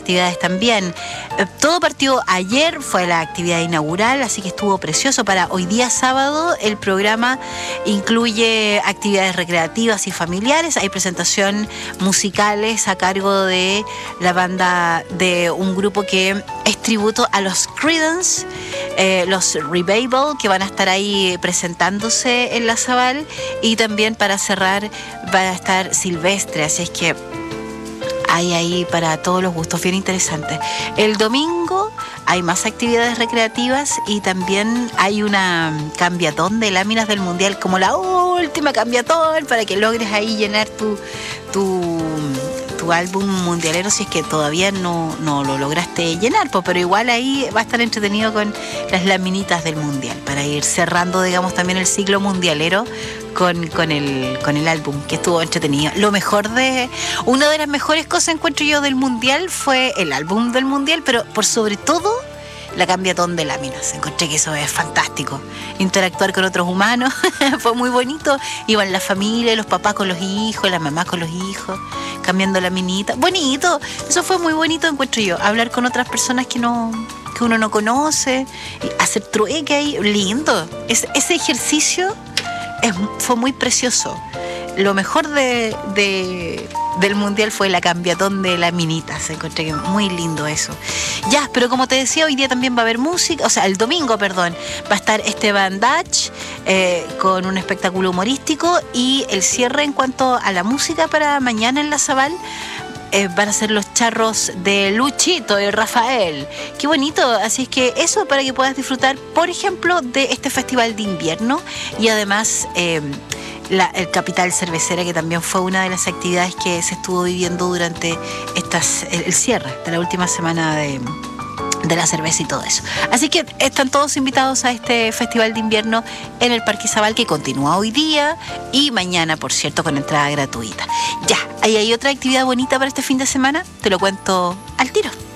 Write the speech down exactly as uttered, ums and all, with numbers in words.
actividades también. Eh, todo partió ayer, fue la actividad inaugural, así que estuvo precioso. Para hoy día sábado el programa incluye actividades recreativas y familiares. Hay presentación musicales a cargo de la banda de un grupo que es tributo a los Creedence, eh, los Revival, que van a estar ahí presentándose en la Zabal, y también para cerrar va a estar Silvestre, así es que hay ahí para todos los gustos, bien interesante. El domingo hay más actividades recreativas y también hay una cambiatón de láminas del Mundial, como la última cambiatón, para que logres ahí llenar tu, tu, tu álbum mundialero, si es que todavía no, no lo lograste llenar, pues, pero igual ahí va a estar entretenido con las laminitas del Mundial, para ir cerrando, digamos, también el ciclo mundialero Con, con, el, con el álbum, que estuvo entretenido. Lo mejor de... Una de las mejores cosas, encuentro yo, del Mundial fue el álbum del Mundial, pero por sobre todo la cambiatón de láminas. Encontré que eso es fantástico. Interactuar con otros humanos fue muy bonito. Iban la familia, los papás con los hijos, las mamás con los hijos, cambiando laminita. Bonito. Eso fue muy bonito, encuentro yo. Hablar con otras personas que no... que uno no conoce, hacer trueque ahí. Lindo. Es, ese ejercicio... Es, fue muy precioso. Lo mejor de, de, del Mundial fue la cambiatón de laminitas. Encontré que muy lindo eso. Ya, pero como te decía, hoy día también va a haber música. O sea, el domingo, perdón, va a estar Esteban Dach eh, con un espectáculo humorístico. Y el cierre en cuanto a la música para mañana en la Zabal Eh, van a ser los charros de Luchito y Rafael. Qué bonito. Así es que eso, para que puedas disfrutar, por ejemplo, de este festival de invierno. Y además eh, la, el Capital Cervecera, que también fue una de las actividades que se estuvo viviendo durante estas, el, el cierre de la última semana de de la cerveza y todo eso. Así que están todos invitados a este festival de invierno en el Parque Zabal, que continúa hoy día y mañana, por cierto, con entrada gratuita. Ya, ahí hay otra actividad bonita para este fin de semana, te lo cuento al tiro.